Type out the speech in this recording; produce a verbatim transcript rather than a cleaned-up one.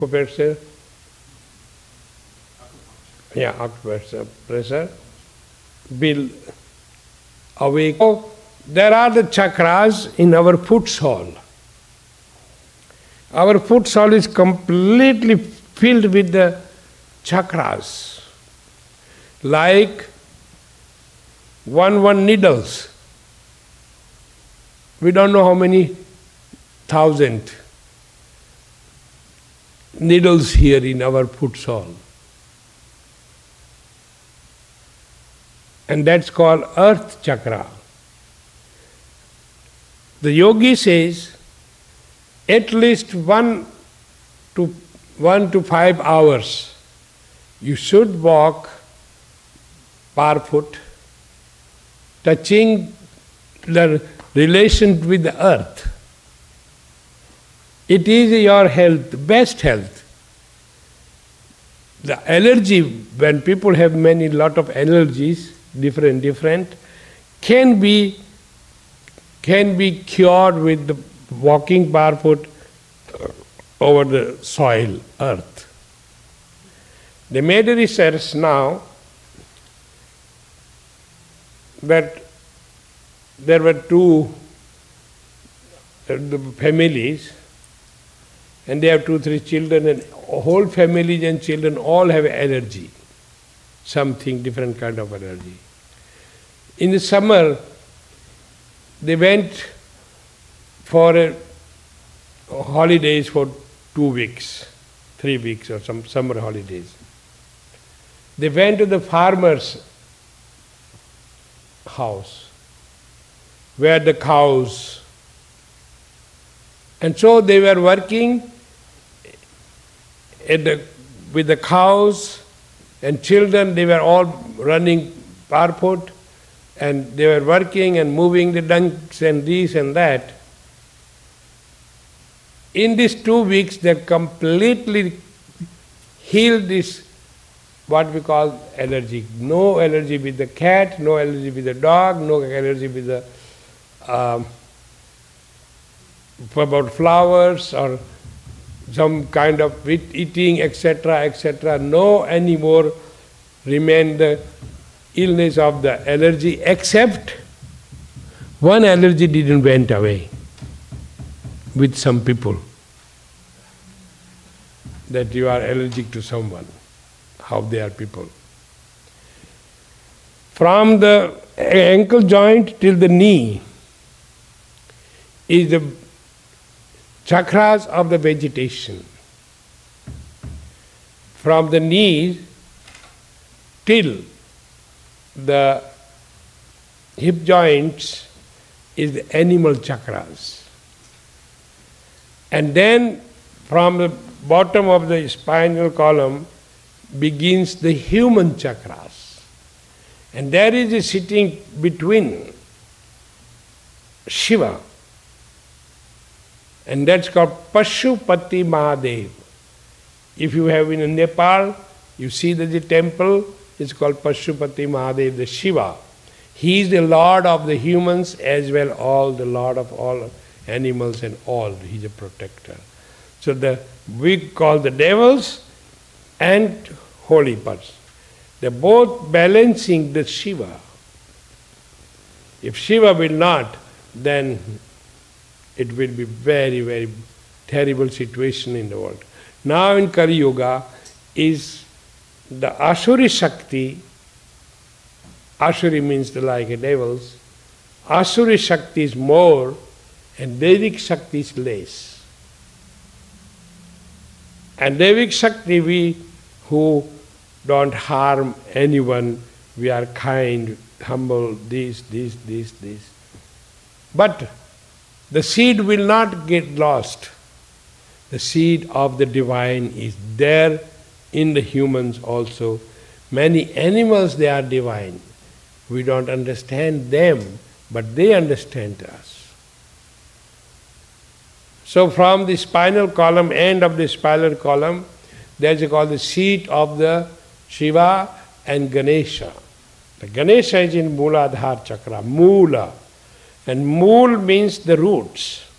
acupressure. Yeah, acupressure pressure will awake. So there are the chakras in our foot sole. Our foot sole is completely filled with the chakras, like one one needles. We don't know how many thousand needles here in our foot sole. And that's called earth chakra. The yogi says at least one to one to five hours you should walk barefoot, touching the relation with the earth. It is your health, best health. The allergy, when people have many lot of allergies, different, different, can be can be cured with the walking barefoot over the soil, earth. They made a research now that there were two families, and they have two, three children, and whole families and children all have allergy, something different kind of allergy. In the summer, they went for a holidays for two weeks, three weeks or some summer holidays. They went to the farmer's house, where the cows, and so they were working at the, with the cows and children. They were all running barefoot, and they were working and moving the dunks and this and that. In these two weeks, they completely healed this, what we call allergy. No allergy with the cat, no allergy with the dog, no allergy with the um, about flowers or some kind of eating, et cetera, et cetera. No anymore remain the illness of the allergy, except one allergy didn't went away with some people. That you are allergic to someone, how they are people. From the ankle joint till the knee is the chakras of the vegetation. From the knees till the hip joints is the animal chakras. And then from the bottom of the spinal column begins the human chakras. And there is a sitting between Shiva, and that's called Pashupati Mahadev. If you have in Nepal, you see that the temple is called Pashupati Mahadev, the Shiva. He is the Lord of the humans as well all the Lord of all animals and all. He is a protector. So the we call the devils and holy person. They're both balancing the Shiva. If Shiva will not, then it will be very, very terrible situation in the world. Now in Kali Yuga is the Asuri Shakti. Asuri means the like a devils. Asuri Shakti is more and Devik Shakti is less. And Devik Shakti, we who don't harm anyone, we are kind, humble, this, this, this, this. But the seed will not get lost. The seed of the divine is there in the humans also. Many animals, they are divine. We don't understand them, but they understand us. So from the spinal column, end of the spinal column, there is called the seat of the Shiva and Ganesha. The Ganesha is in Mooladhara chakra, Moola. And Mool means the roots.